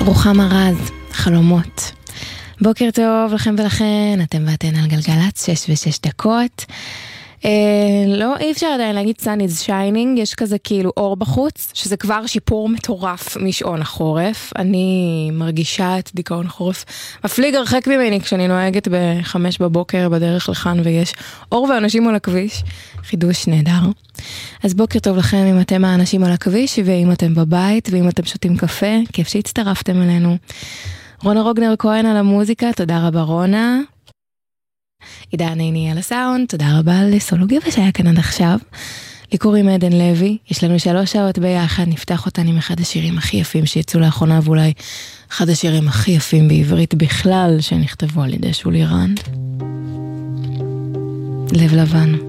רוחמה רז, חלומות. בוקר טוב לכם ולכן, אתם ואתן על גלגלץ 6:06. לא, אי אפשר עדיין להגיד sun is shining, יש כזה כאילו אור בחוץ, שזה כבר שיפור מטורף משעון החורף. אני מרגישה את דיכאון החורף מפליג הרחק ממני כשאני נוהגת ב5:00 בדרך לכאן ויש אור ואנשים על הכביש, חידוש נהדר. אז בוקר טוב לכם אם אתם האנשים על הכביש ואם אתם בבית ואם אתם שותים קפה, כיף שהצטרפתם אלינו. רונה רוגנר כהן על המוזיקה, תודה רבה רונה. עידן עיני על הסאונד, תודה רבה לסולוגיה ושהיה כאן עד עכשיו. לי קוראים עדן לוי, יש לנו 3 שעות ביחד, נפתח אותן עם אחד השירים הכי יפים שיצאו לאחרונה, ואולי אחד השירים הכי יפים בעברית בכלל שנכתבו על ידי שולי רנד. לב לבן.